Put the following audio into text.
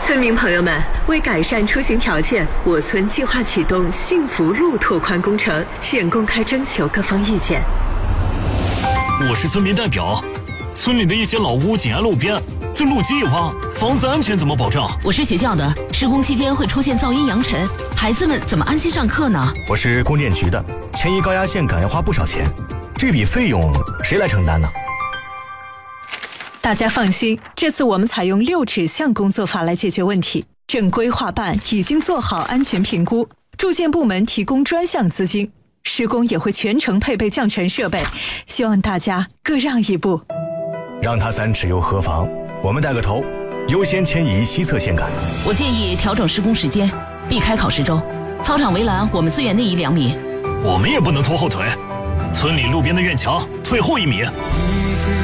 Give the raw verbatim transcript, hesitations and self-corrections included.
村民朋友们，为改善出行条件，我村计划启动幸福路拓宽工程，现公开征求各方意见。 我是村民代表，村里的一些老屋紧挨路边，这路基一挖，房子安全怎么保障？ 我是学校的，施工期间会出现噪音扬尘，孩子们怎么安心上课呢？ 我是供电局的，迁移高压线杆要花不少钱，这笔费用谁来承担呢？ 大家放心，这次我们采用六指向工作法来解决问题。正规划办已经做好安全评估，住建部门提供专项资金，施工也会全程配备降尘设备，希望大家各让一步。 让他三尺又何妨？我们带个头，优先迁移西侧线杆。 我建议调整施工时间，避开考试周。操场围栏我们资源内移两米。 我们也不能拖后腿，村里路边的院墙退后一米。